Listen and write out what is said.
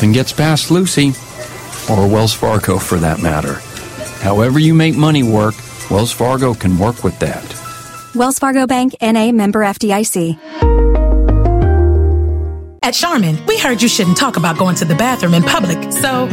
nothing gets past Lucy, or Wells Fargo for that matter. However you make money work, Wells Fargo can work with that. Wells Fargo Bank, N.A., member FDIC. At Charmin, we heard you shouldn't talk about going to the bathroom in public, so